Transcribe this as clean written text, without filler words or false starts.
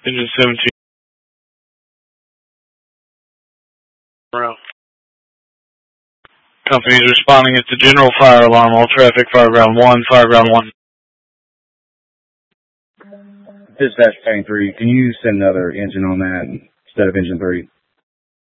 Engine 17. Company is responding. It's a general fire alarm. All traffic, Fireground 1, Fireground 1. Dispatch Train 3, can you send another engine on that instead of engine 3?